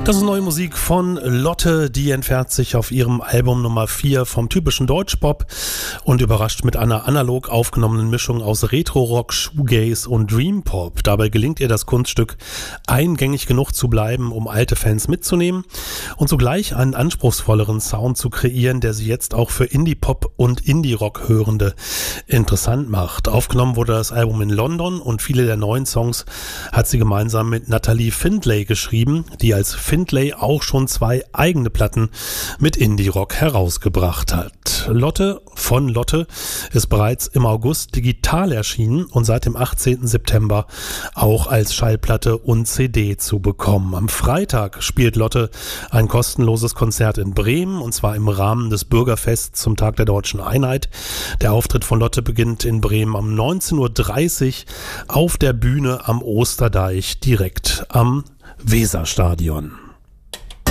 Das ist neue Musik von Lotte, die entfernt sich auf ihrem Album Nummer 4 vom typischen Deutschpop und überrascht mit einer analog aufgenommenen Mischung aus Retro-Rock, Shoegaze und Dream-Pop. Dabei gelingt ihr das Kunststück, eingängig genug zu bleiben, um alte Fans mitzunehmen und zugleich einen anspruchsvolleren Sound zu kreieren, der sie jetzt auch für Indie-Pop und Indie-Rock-Hörende interessant macht. Aufgenommen wurde das Album in London und viele der neuen Songs hat sie gemeinsam mit Natalie Findlay geschrieben, die als Findlay auch schon 2 eigene Platten mit Indie-Rock herausgebracht hat. Lotte von Lotte ist bereits im August digital erschienen und seit dem 18. September auch als Schallplatte und CD zu bekommen. Am Freitag spielt Lotte ein kostenloses Konzert in Bremen und zwar im Rahmen des Bürgerfests zum Tag der Deutschen Einheit. Der Auftritt von Lotte beginnt in Bremen um 19:30 Uhr auf der Bühne am Osterdeich direkt am Weserstadion.